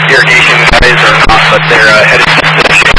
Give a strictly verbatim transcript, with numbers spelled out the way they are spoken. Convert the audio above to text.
irrigation guys or not, but they're uh, headed to the